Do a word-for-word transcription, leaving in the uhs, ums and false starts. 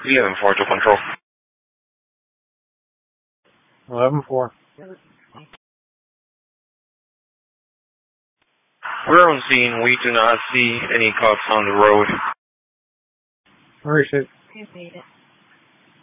eleven four to control. eleven four. We're on scene. We do not see any cops on the road. Where is it?